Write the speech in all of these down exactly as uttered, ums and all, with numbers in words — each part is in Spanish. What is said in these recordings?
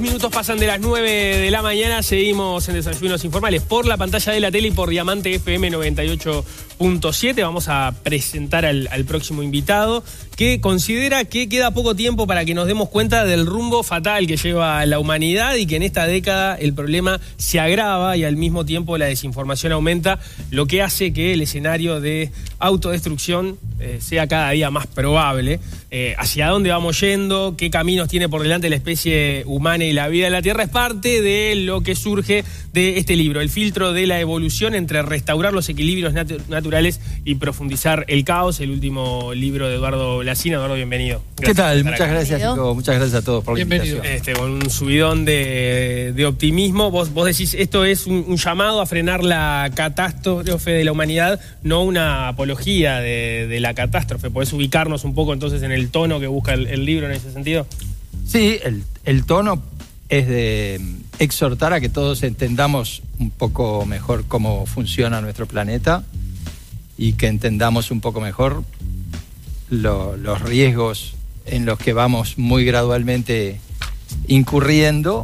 Minutos pasan de las nueve de la mañana, seguimos en Desayunos Informales por la pantalla de la tele y por Diamante F M noventa y ocho punto siete. Vamos a presentar al, al próximo invitado, que considera que queda poco tiempo para que nos demos cuenta del rumbo fatal que lleva la humanidad y que en esta década el problema se agrava y al mismo tiempo la desinformación aumenta, lo que hace que el escenario de autodestrucción eh, sea cada día más probable. Eh, hacia dónde vamos yendo, qué caminos tiene por delante la especie humana y la vida en la Tierra es parte de lo que surge de este libro, El filtro de la evolución, entre restaurar los equilibrios natu naturales y profundizar el caos, el último libro de Eduardo Blasina. Eduardo, bienvenido. Gracias. ¿Qué tal? Muchas gracias, Chico. Muchas gracias a todos por la bienvenido. invitación. Este, con un subidón de, de optimismo. Vos, vos decís, esto es un, un llamado a frenar la catástrofe de la humanidad, no una apología de, de la catástrofe. ¿Podés ubicarnos un poco entonces en el tono que busca el, el libro en ese sentido? Sí, el, el tono es de exhortar a que todos entendamos un poco mejor cómo funciona nuestro planeta y que entendamos un poco mejor lo, los riesgos en los que vamos muy gradualmente incurriendo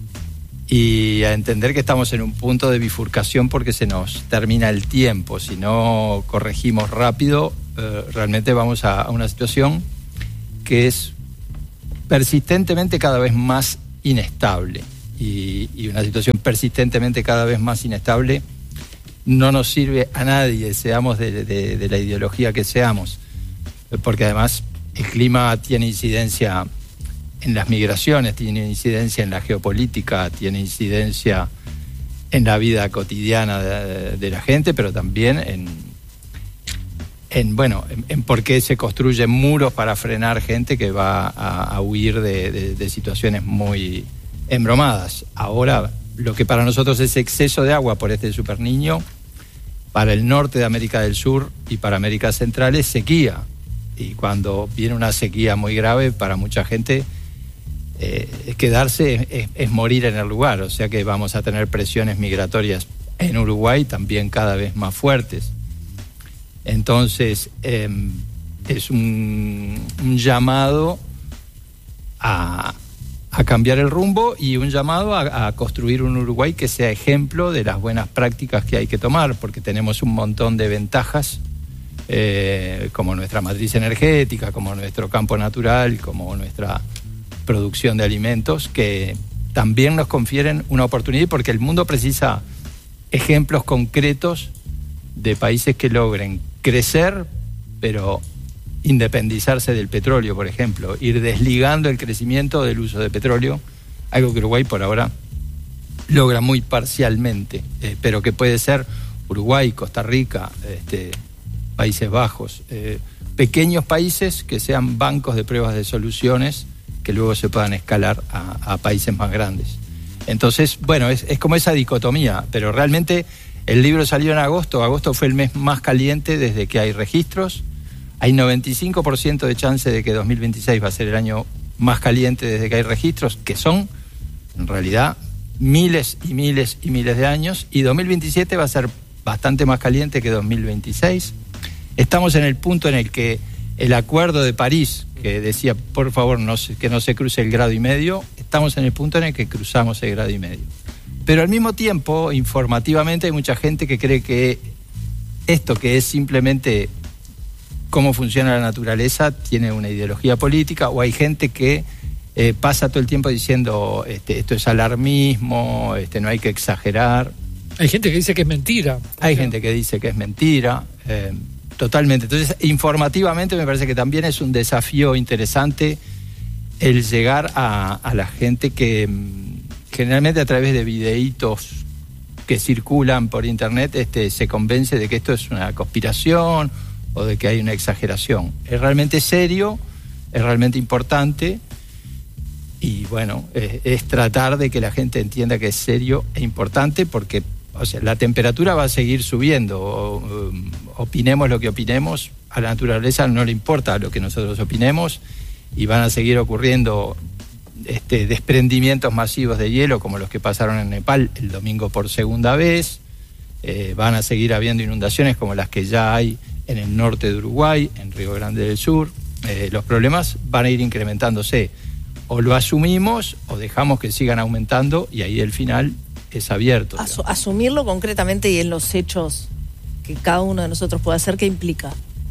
y a entender que estamos en un punto de bifurcación porque se nos termina el tiempo. Si no corregimos rápido, eh, realmente vamos a, a una situación que es persistentemente cada vez más inestable y, y una situación persistentemente cada vez más inestable no nos sirve a nadie, seamos de, de, de la ideología que seamos, porque además el clima tiene incidencia en las migraciones, tiene incidencia en la geopolítica, tiene incidencia en la vida cotidiana de, de la gente, pero también en, en bueno, en, en por qué se construyen muros para frenar gente que va a, a huir de, de, de situaciones muy embromadas. Ahora, lo que para nosotros es exceso de agua por este superniño, para el norte de América del Sur y para América Central es sequía. Y cuando viene una sequía muy grave, para mucha gente, eh, quedarse es, es morir en el lugar. O sea que vamos a tener presiones migratorias en Uruguay también cada vez más fuertes. Entonces, eh, es un, un llamado a, a cambiar el rumbo y un llamado a, a construir un Uruguay que sea ejemplo de las buenas prácticas que hay que tomar, porque tenemos un montón de ventajas, eh, como nuestra matriz energética, como nuestro campo natural, como nuestra producción de alimentos, que también nos confieren una oportunidad, porque el mundo precisa ejemplos concretos de países que logren crecer, pero independizarse del petróleo, por ejemplo, ir desligando el crecimiento del uso de petróleo, algo que Uruguay por ahora logra muy parcialmente, eh, pero que puede ser Uruguay, Costa Rica, este, Países Bajos, eh, pequeños países que sean bancos de pruebas de soluciones que luego se puedan escalar a, a países más grandes. Entonces, bueno, es, es como esa dicotomía, pero realmente el libro salió en agosto. Agosto fue el mes más caliente desde que hay registros. Hay noventa y cinco por ciento de chance de que dos mil veintiséis va a ser el año más caliente desde que hay registros, que son, en realidad, miles y miles y miles de años. Y dos mil veintisiete va a ser bastante más caliente que dos mil veintiséis. Estamos en el punto en el que el Acuerdo de París, que decía, por favor, no se, que no se cruce el grado y medio, estamos en el punto en el que cruzamos el grado y medio. Pero al mismo tiempo, informativamente, hay mucha gente que cree que esto, que es simplemente cómo funciona la naturaleza, tiene una ideología política, o hay gente que eh, pasa todo el tiempo diciendo este, esto es alarmismo, este, no hay que exagerar. Hay gente que dice que es mentira. Hay gente que dice que es mentira, eh, totalmente. Entonces, informativamente me parece que también es un desafío interesante el llegar a, a la gente que generalmente a través de videitos que circulan por internet este, se convence de que esto es una conspiración o de que hay una exageración. Es realmente serio, es realmente importante y bueno, es, es tratar de que la gente entienda que es serio e importante porque, o sea, la temperatura va a seguir subiendo. O, um, opinemos lo que opinemos, a la naturaleza no le importa lo que nosotros opinemos y van a seguir ocurriendo Este, desprendimientos masivos de hielo como los que pasaron en Nepal el domingo por segunda vez. Eh, van a seguir habiendo inundaciones como las que ya hay en el norte de Uruguay, en Río Grande del Sur. Eh, los problemas van a ir incrementándose. o lo asumimos o dejamos que sigan aumentando y ahí el final es abierto. Asu- asumirlo concretamente y en los hechos que cada uno de nosotros puede hacer, ¿qué implica?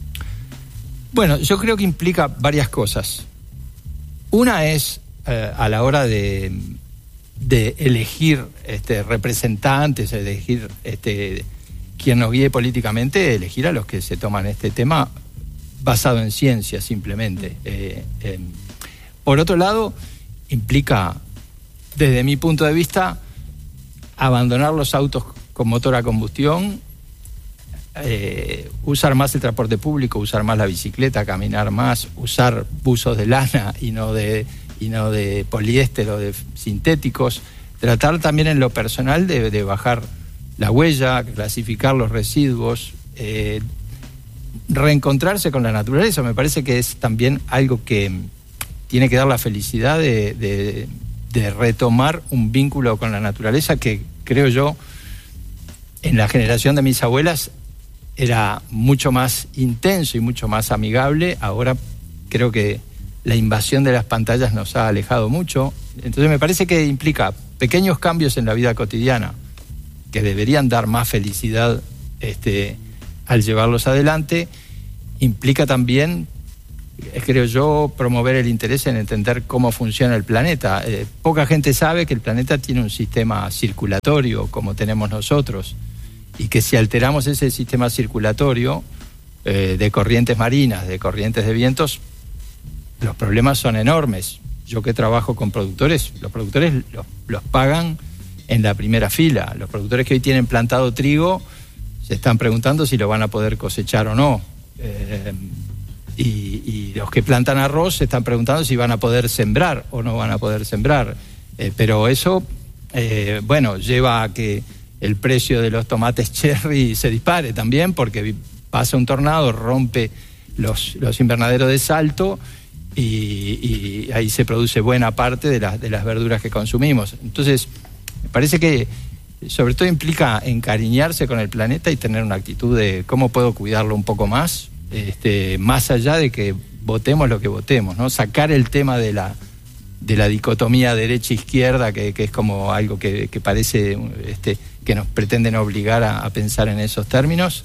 Bueno, yo creo que implica varias cosas. Una es eh, a la hora de, de elegir este, representantes, elegir este, quien nos guíe políticamente, elegir a los que se toman este tema basado en ciencia simplemente. Eh, eh, por otro lado, implica, desde mi punto de vista, abandonar los autos con motor a combustión, eh, usar más el transporte público, usar más la bicicleta, caminar más, usar buzos de lana y no de, y no de poliéster o de sintéticos, tratar también en lo personal de, de bajar la huella, clasificar los residuos, eh, reencontrarse con la naturaleza. Me parece que es también algo que tiene que dar la felicidad de, de, de retomar un vínculo con la naturaleza que, creo yo, en la generación de mis abuelas era mucho más intenso y mucho más amigable. Ahora creo que la invasión de las pantallas nos ha alejado mucho. Entonces me parece que implica pequeños cambios en la vida cotidiana que deberían dar más felicidad este, al llevarlos adelante. Implica también, creo yo, promover el interés en entender cómo funciona el planeta. Eh, poca gente sabe que el planeta tiene un sistema circulatorio como tenemos nosotros, y que si alteramos ese sistema circulatorio eh, de corrientes marinas, de corrientes de vientos, los problemas son enormes. Yo que trabajo con productores, los productores los, los pagan en la primera fila. Los productores que hoy tienen plantado trigo se están preguntando si lo van a poder cosechar o no. Eh, y, y los que plantan arroz se están preguntando si van a poder sembrar o no van a poder sembrar. Eh, pero eso, eh, bueno, lleva a que el precio de los tomates cherry se dispare también, porque pasa un tornado, rompe los, los invernaderos de Salto y, y ahí se produce buena parte de, la, de las verduras que consumimos. Entonces, me parece que sobre todo implica encariñarse con el planeta y tener una actitud de cómo puedo cuidarlo un poco más, este, más allá de que votemos lo que votemos, ¿no? Sacar el tema de la de la dicotomía derecha-izquierda, que, que es como algo que, que parece este, que nos pretenden obligar a, a pensar en esos términos,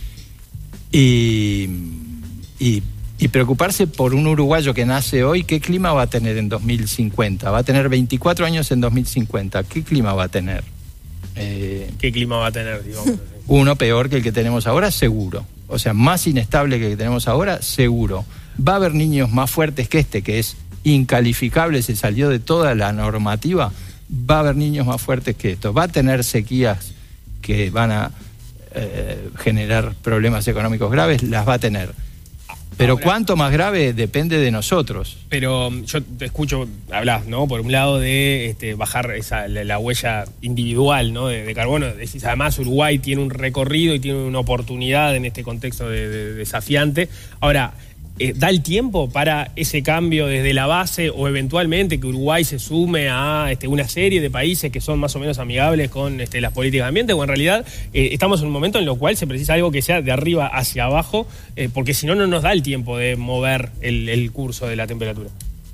y, y, y preocuparse por un uruguayo que nace hoy. ¿Qué clima va a tener en dos mil cincuenta? Va a tener veinticuatro años en dos mil cincuenta. ¿Qué clima va a tener? Eh, ¿Qué clima va a tener, digamos? Uno peor que el que tenemos ahora, seguro. O sea, más inestable que el que tenemos ahora, seguro. Va a haber niños más fuertes que este, que es incalificable, se salió de toda la normativa. Va a haber niños más fuertes que esto. Va a tener sequías que van a eh, generar problemas económicos graves, las va a tener. Pero ahora, cuánto más grave depende de nosotros. Pero yo te escucho, hablas, ¿no? Por un lado de este, bajar esa, la, la huella individual, ¿no? De, de carbono. Decís, además Uruguay tiene un recorrido y tiene una oportunidad en este contexto de, de, desafiante. Ahora, eh, ¿da el tiempo para ese cambio desde la base, o eventualmente que Uruguay se sume a este, una serie de países que son más o menos amigables con este, las políticas de ambiente? O en realidad eh, estamos en un momento en el cual se precisa algo que sea de arriba hacia abajo, eh, porque si no, no nos da el tiempo de mover el, el curso de la temperatura.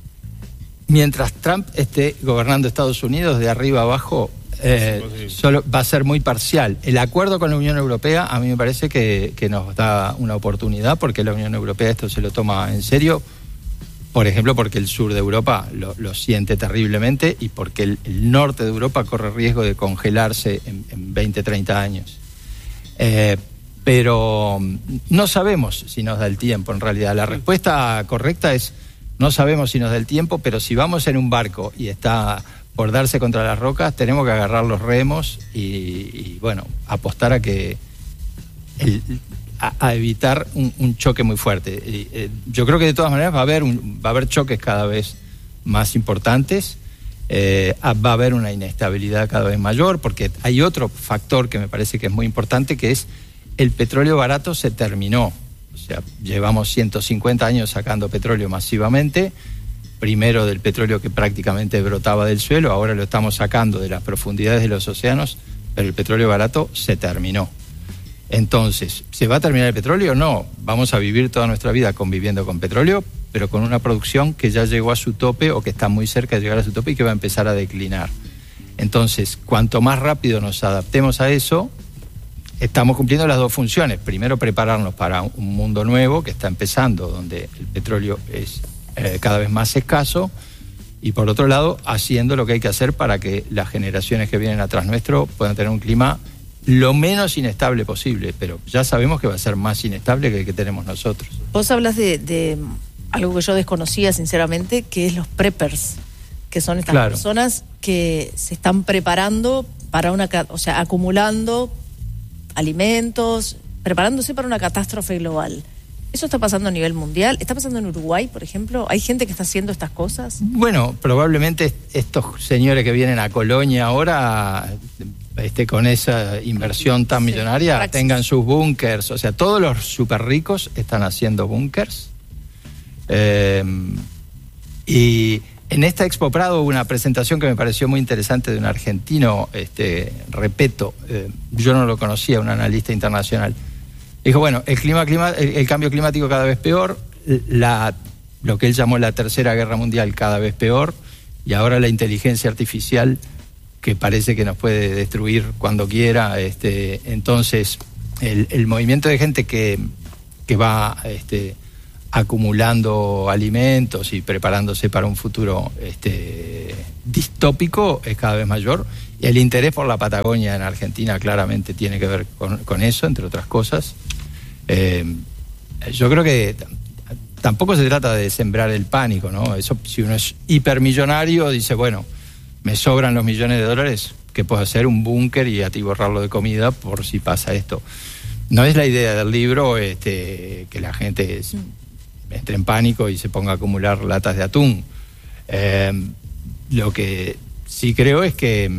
Mientras Trump esté gobernando Estados Unidos de arriba abajo, eh, sí, solo va a ser muy parcial. El acuerdo con la Unión Europea a mí me parece que, que nos da una oportunidad, porque la Unión Europea esto se lo toma en serio. Por ejemplo, porque el sur de Europa lo, lo siente terriblemente, y porque el, el norte de Europa corre riesgo de congelarse en, en veinte, treinta años. Eh, pero no sabemos si nos da el tiempo, en realidad. La respuesta correcta es: no sabemos si nos da el tiempo, pero si vamos en un barco y está por darse contra las rocas, tenemos que agarrar los remos y, y bueno, apostar a que el, a, a evitar un, un choque muy fuerte. Y, eh, yo creo que de todas maneras va a haber un, va a haber choques cada vez más importantes, eh, va a haber una inestabilidad cada vez mayor, porque hay otro factor que me parece que es muy importante, que es el petróleo barato se terminó. O sea, llevamos ciento cincuenta años sacando petróleo masivamente, primero del petróleo que prácticamente brotaba del suelo, ahora lo estamos sacando de las profundidades de los océanos, pero el petróleo barato se terminó. Entonces, ¿se va a terminar el petróleo? No, vamos a vivir toda nuestra vida conviviendo con petróleo, pero con una producción que ya llegó a su tope o que está muy cerca de llegar a su tope y que va a empezar a declinar. Entonces, cuanto más rápido nos adaptemos a eso, estamos cumpliendo las dos funciones. Primero, prepararnos para un mundo nuevo que está empezando, donde el petróleo es eh, cada vez más escaso, y por otro lado, haciendo lo que hay que hacer para que las generaciones que vienen atrás nuestro puedan tener un clima lo menos inestable posible, pero ya sabemos que va a ser más inestable que el que tenemos nosotros. Vos hablas de, de algo que yo desconocía sinceramente, que es los preppers, que son estas Claro. personas que se están preparando para una, ca- o sea, acumulando alimentos, preparándose para una catástrofe global. ¿Eso está pasando a nivel mundial? ¿Está pasando en Uruguay, por ejemplo? ¿Hay gente que está haciendo estas cosas? Bueno, probablemente estos señores que vienen a Colonia ahora, este, con esa inversión tan Sí, millonaria, praxis. tengan sus búnkers. O sea, todos los súper ricos están haciendo búnkers. Eh, y en esta Expo Prado hubo una presentación que me pareció muy interesante de un argentino, este, Repeto, eh, yo no lo conocía, un analista internacional. Dijo, bueno, el, clima, clima, el, el cambio climático cada vez peor, la, lo que él llamó la tercera guerra mundial cada vez peor, y ahora la inteligencia artificial que parece que nos puede destruir cuando quiera. Este, entonces, el, el movimiento de gente que, que va este, acumulando alimentos y preparándose para un futuro este, distópico es cada vez mayor. Y el interés por la Patagonia en Argentina claramente tiene que ver con, con eso, entre otras cosas. Eh, yo creo que t- tampoco se trata de sembrar el pánico, ¿no? Eso, si uno es hipermillonario, dice, bueno, me sobran los millones de dólares, ¿qué puedo hacer? Un búnker y atiborrarlo de comida por si pasa esto. No es la idea del libro este, que la gente es, entre en pánico y se ponga a acumular latas de atún. Eh, lo que sí creo es que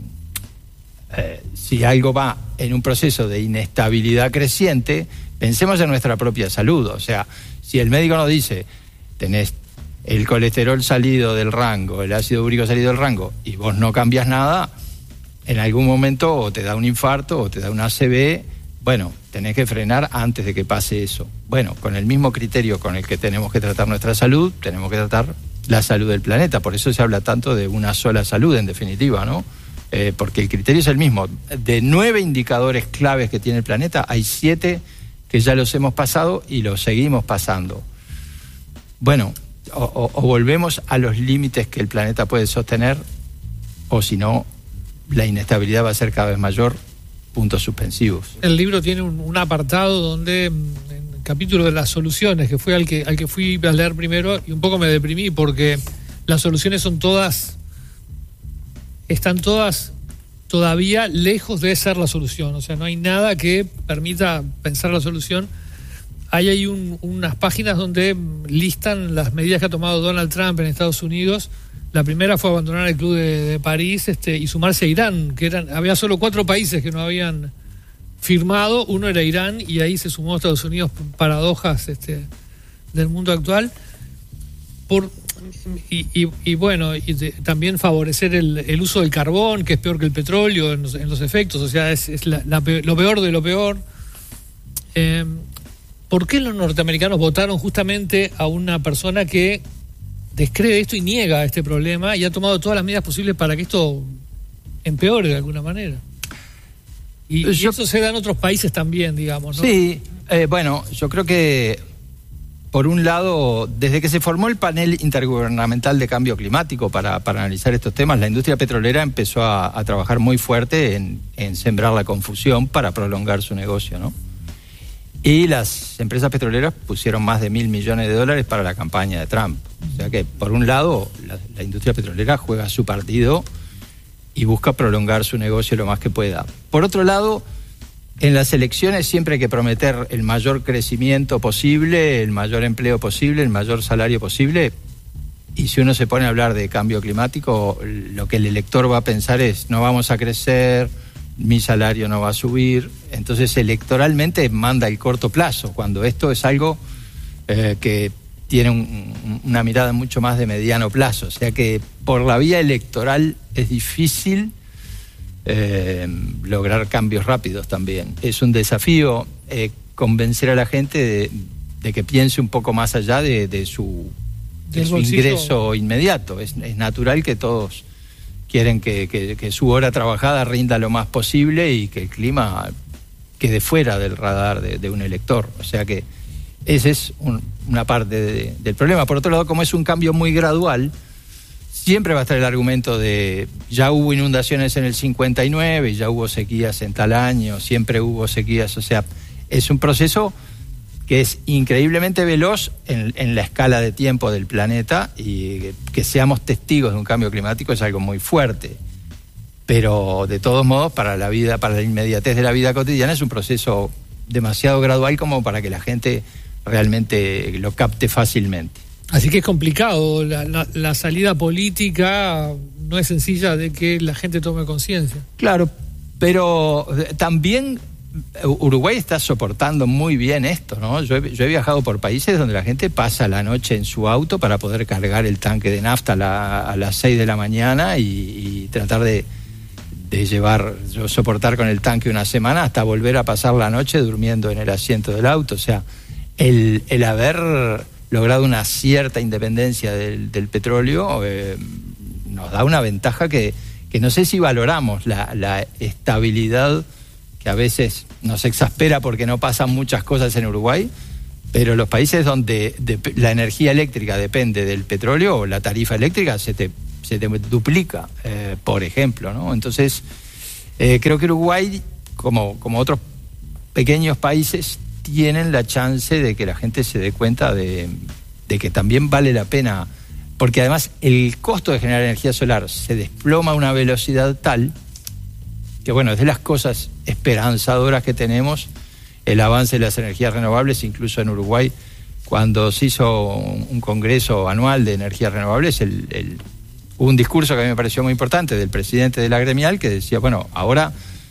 eh, si algo va en un proceso de inestabilidad creciente, pensemos en nuestra propia salud. O sea, si el médico nos dice, tenés el colesterol salido del rango, el ácido úrico salido del rango, y vos no cambias nada, en algún momento o te da un infarto o te da una A C V, bueno, tenés que frenar antes de que pase eso. Bueno, con el mismo criterio con el que tenemos que tratar nuestra salud, tenemos que tratar la salud del planeta. Por eso se habla tanto de una sola salud, en definitiva, ¿no? Eh, porque el criterio es el mismo. De nueve indicadores claves que tiene el planeta, hay siete que ya los hemos pasado y los seguimos pasando. Bueno, o, o, o volvemos a los límites que el planeta puede sostener, o si no, la inestabilidad va a ser cada vez mayor. Puntos suspensivos. El libro tiene un, un apartado donde, en el capítulo de las soluciones, que fue al que, al que fui a leer primero, y un poco me deprimí porque las soluciones son todas, están todas todavía lejos de ser la solución. O sea, no hay nada que permita pensar la solución. Ahí hay un, unas páginas donde listan las medidas que ha tomado Donald Trump en Estados Unidos. La primera fue abandonar el Club de, de París este, y sumarse a Irán, que eran, había solo cuatro países que no habían firmado, uno era Irán, y ahí se sumó a Estados Unidos, paradojas este, del mundo actual. Por, y, y, y bueno, y de, también favorecer el, el uso del carbón, que es peor que el petróleo en los, en los efectos, o sea, es, es la, la peor, lo peor de lo peor. Eh, ¿Por qué los norteamericanos votaron justamente a una persona que descree esto y niega este problema y ha tomado todas las medidas posibles para que esto empeore de alguna manera? Y, Yo, y eso se da en otros países también, digamos, ¿no? Sí, eh, bueno, yo creo que, por un lado, desde que se formó el panel intergubernamental de cambio climático para, para analizar estos temas, la industria petrolera empezó a, a trabajar muy fuerte en, en sembrar la confusión para prolongar su negocio, ¿no? Y las empresas petroleras pusieron más de mil millones de dólares para la campaña de Trump. O sea que, por un lado, la, la industria petrolera juega su partido y busca prolongar su negocio lo más que pueda. Por otro lado, en las elecciones siempre hay que prometer el mayor crecimiento posible, el mayor empleo posible, el mayor salario posible. Y si uno se pone a hablar de cambio climático, lo que el elector va a pensar es, no vamos a crecer, mi salario no va a subir. Entonces, electoralmente manda el corto plazo, cuando esto es algo eh, que tiene un, una mirada mucho más de mediano plazo. O sea que por la vía electoral es difícil eh, lograr cambios rápidos también. Es un desafío eh, convencer a la gente de, de que piense un poco más allá de, de su, de su ingreso inmediato. Es, es natural que todos quieren que, que, que su hora trabajada rinda lo más posible y que el clima quede fuera del radar de, de un elector. O sea que esa es un, una parte de, del problema. Por otro lado, como es un cambio muy gradual, siempre va a estar el argumento de ya hubo inundaciones en el cincuenta y nueve, ya hubo sequías en tal año, siempre hubo sequías. O sea, es un proceso que es increíblemente veloz en, en la escala de tiempo del planeta, y que, que seamos testigos de un cambio climático es algo muy fuerte. Pero de todos modos, para la vida, para la inmediatez de la vida cotidiana, es un proceso demasiado gradual como para que la gente realmente lo capte fácilmente. Así que es complicado, la, la, la salida política no es sencilla de que la gente tome conciencia. Claro, pero también Uruguay está soportando muy bien esto, ¿no? Yo he, yo he viajado por países donde la gente pasa la noche en su auto para poder cargar el tanque de nafta a, la, a las seis de la mañana y, y tratar de, de llevar, yo soportar con el tanque una semana hasta volver a pasar la noche durmiendo en el asiento del auto. O sea, el, el haber logrado una cierta independencia del, del petróleo eh, nos da una ventaja que, que no sé si valoramos, la, la estabilidad que a veces nos exaspera porque no pasan muchas cosas en Uruguay, pero los países donde de, la energía eléctrica depende del petróleo, la tarifa eléctrica se te, se te duplica, eh, por ejemplo, ¿no? Entonces, eh, creo que Uruguay, como, como otros pequeños países, tienen la chance de que la gente se dé cuenta de, de que también vale la pena, porque además el costo de generar energía solar se desploma a una velocidad tal que, bueno, es de las cosas esperanzadoras que tenemos el avance de las energías renovables. Incluso en Uruguay, cuando se hizo un, un congreso anual de energías renovables, el, el, hubo un discurso que a mí me pareció muy importante del presidente de la gremial que decía, bueno, ahora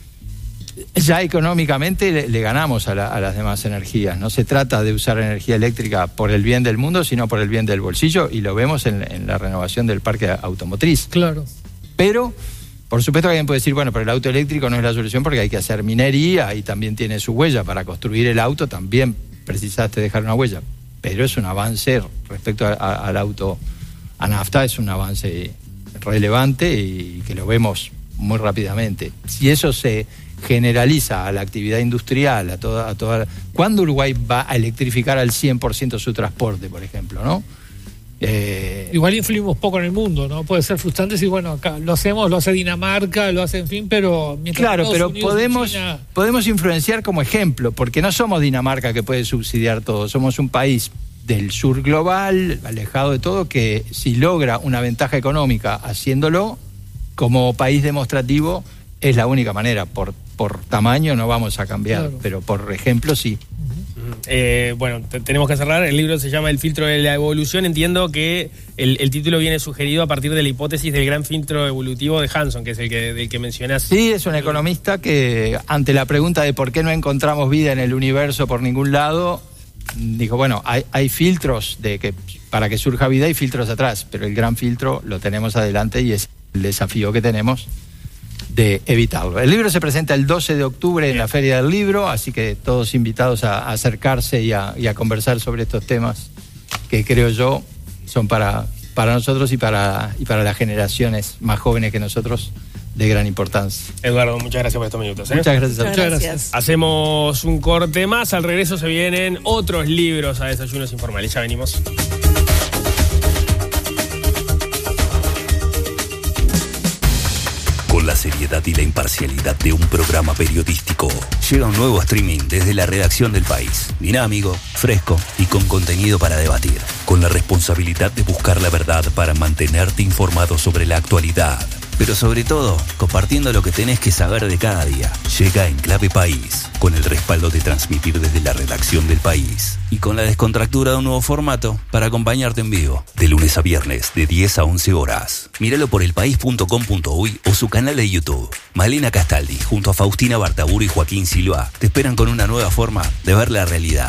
ya económicamente le, le ganamos a, la, a las demás energías. No se trata de usar energía eléctrica por el bien del mundo, sino por el bien del bolsillo, y lo vemos en, en la renovación del parque automotriz. Claro. Pero, por supuesto, alguien puede decir, bueno, pero el auto eléctrico no es la solución porque hay que hacer minería y también tiene su huella. Para construir el auto también precisaste dejar una huella. Pero es un avance respecto a, a, al auto a nafta, es un avance relevante y que lo vemos muy rápidamente. Si eso se generaliza a la actividad industrial, a toda, a toda... ¿Cuándo Uruguay va a electrificar al cien por ciento su transporte, por ejemplo, no? Eh... Igual influimos poco en el mundo, ¿no? Puede ser frustrante decir, bueno, acá lo hacemos, lo hace Dinamarca, lo hace, en fin, pero... Claro, Estados pero Unidos podemos, China... podemos influenciar como ejemplo, porque no somos Dinamarca que puede subsidiar todo, somos un país del sur global, alejado de todo, que si logra una ventaja económica haciéndolo, como país demostrativo, es la única manera. Por, por tamaño no vamos a cambiar, claro, pero por ejemplo sí. Eh, bueno, te, tenemos que cerrar. El libro se llama El filtro de la evolución. Entiendo que el, el título viene sugerido a partir de la hipótesis del gran filtro evolutivo de Hanson, que es el que, del que mencionás. Sí, es un economista que, ante la pregunta de por qué no encontramos vida en el universo por ningún lado, dijo, bueno, hay, hay filtros de que para que surja vida hay filtros atrás, pero el gran filtro lo tenemos adelante y es el desafío que tenemos de evitarlo. El libro se presenta el doce de octubre en la Feria del Libro, así que todos invitados a, a acercarse y a, y a conversar sobre estos temas que creo yo son para, para nosotros y para, y para las generaciones más jóvenes que nosotros de gran importancia. Eduardo, muchas gracias por estos minutos, ¿eh? Muchas gracias. Muchas Muchas gracias. gracias. Hacemos un corte más. Al regreso se vienen otros libros a Desayunos Informales. Ya venimos. Con la seriedad y la imparcialidad de un programa periodístico, llega un nuevo streaming desde la redacción del País. Dinámico, fresco y con contenido para debatir. Con la responsabilidad de buscar la verdad para mantenerte informado sobre la actualidad. Pero sobre todo, compartiendo lo que tenés que saber de cada día. Llega En Clave País, con el respaldo de transmitir desde la redacción del País. Y con la descontractura de un nuevo formato para acompañarte en vivo. De lunes a viernes, de diez a once horas. Míralo por elpaís punto com punto uy o su canal de YouTube. Malena Castaldi, junto a Faustina Bartaburo y Joaquín Silva, te esperan con una nueva forma de ver la realidad.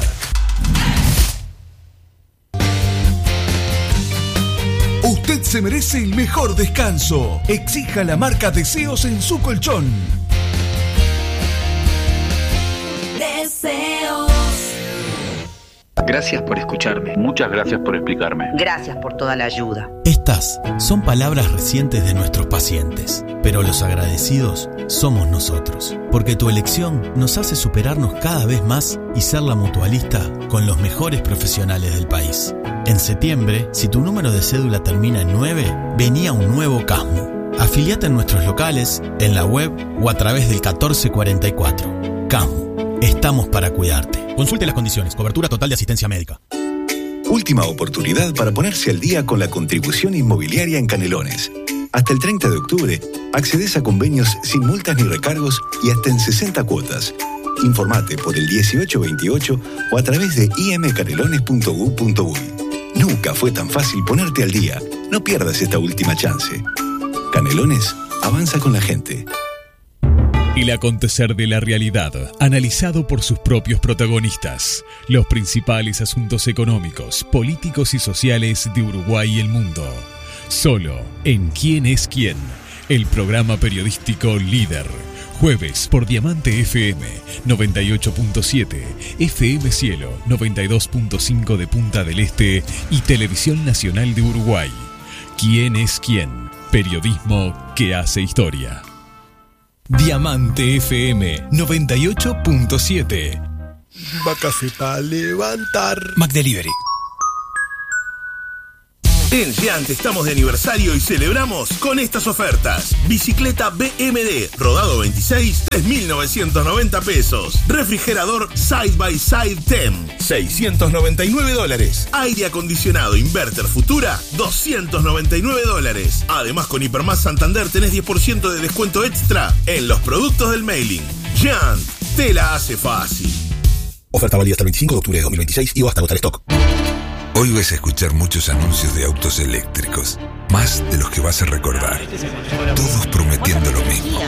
Usted se merece el mejor descanso. Exija la marca Deseos en su colchón. Deseos. Gracias por escucharme. Muchas gracias por explicarme. Gracias por toda la ayuda. Estas son palabras recientes de nuestros pacientes, pero los agradecidos somos nosotros, porque tu elección nos hace superarnos cada vez más y ser la mutualista con los mejores profesionales del país. En septiembre, si tu número de cédula termina en nueve, venía un nuevo CASMU. Afiliate en nuestros locales, en la web o a través del catorce cuarenta y cuatro. CASMU. Estamos para cuidarte. Consulte las condiciones. Cobertura total de asistencia médica. Última oportunidad para ponerse al día con la contribución inmobiliaria en Canelones. Hasta el treinta de octubre, accedes a convenios sin multas ni recargos y hasta en sesenta cuotas. Informate por el dieciocho veintiocho o a través de i m canelones punto g u punto u y. Nunca fue tan fácil ponerte al día. No pierdas esta última chance. Canelones avanza con la gente. El acontecer de la realidad, analizado por sus propios protagonistas. Los principales asuntos económicos, políticos y sociales de Uruguay y el mundo. Solo en ¿Quién es quién? El programa periodístico líder. Jueves por Diamante F M noventa y ocho punto siete, F M Cielo noventa y dos punto cinco de Punta del Este y Televisión Nacional de Uruguay. ¿Quién es quién? Periodismo que hace historia. Diamante F M noventa y ocho punto siete. Vacase para levantar. McDelivery. En Giant estamos de aniversario y celebramos con estas ofertas. Bicicleta B M D, rodado veintiséis, tres mil novecientos noventa pesos. Refrigerador Side by Side diez, seiscientos noventa y nueve dólares. Aire acondicionado Inverter Futura, doscientos noventa y nueve dólares. Además, con Hipermás Santander tenés diez por ciento de descuento extra en los productos del mailing. Giant, te la hace fácil. Oferta válida hasta el veinticinco de octubre de dos mil veintiséis y o hasta agotar stock. Hoy vas a escuchar muchos anuncios de autos eléctricos, más de los que vas a recordar. Todos prometiendo lo mismo.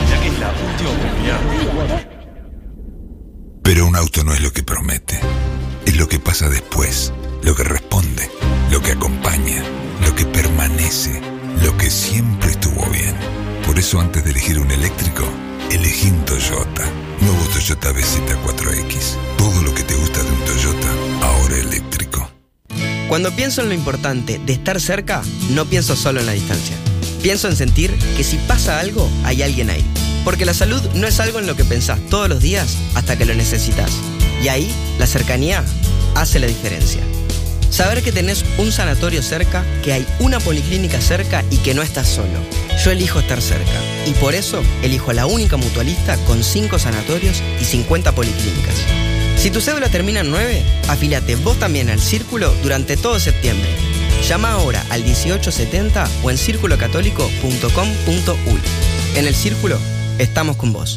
Pero un auto no es lo que promete, es lo que pasa después, lo que responde, lo que acompaña, lo que permanece, lo que siempre estuvo bien. Por eso antes de elegir un eléctrico, elegí un Toyota. Nuevo Toyota B Z cuatro X. Todo lo que te gusta de un Toyota, ahora eléctrico. Cuando pienso en lo importante de estar cerca, no pienso solo en la distancia. Pienso en sentir que si pasa algo, hay alguien ahí. Porque la salud no es algo en lo que pensás todos los días hasta que lo necesitas. Y ahí, la cercanía hace la diferencia. Saber que tenés un sanatorio cerca, que hay una policlínica cerca y que no estás solo. Yo elijo estar cerca. Y por eso, elijo a la única mutualista con cinco sanatorios y cincuenta policlínicas. Si tu cédula termina en nueve, afíliate vos también al Círculo durante todo septiembre. Llama ahora al dieciocho setenta o en círculo católico punto com punto u y. En el Círculo, estamos con vos.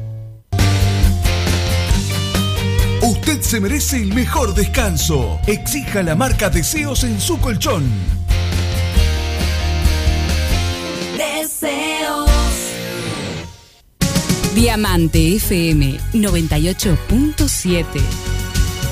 Usted se merece el mejor descanso. Exija la marca Deseos en su colchón. Deseos. Diamante F M noventa y ocho punto siete.